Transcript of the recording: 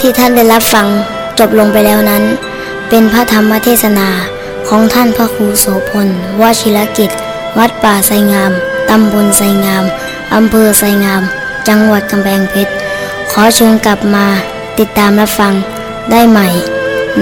ที่ท่านได้รับฟังจบลงไปแล้วนั้นเป็นพระธรรมเทศนาของท่านพระครูโสพลวชิรกิจวัดป่าไทรงามตำบลไทรงามอำเภอไทรงามจังหวัดกำแพงเพชรขอเชิญกลับมาติดตามรับฟังได้ใหม่